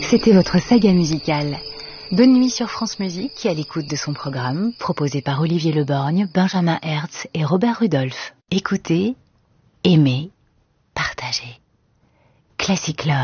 C'était votre saga musicale. Bonne nuit sur France Musique, à l'écoute de son programme, proposé par Olivier Leborgne, Benjamin Hertz et Robert Rudolph. Écoutez, aimez, partagez. Classic Love.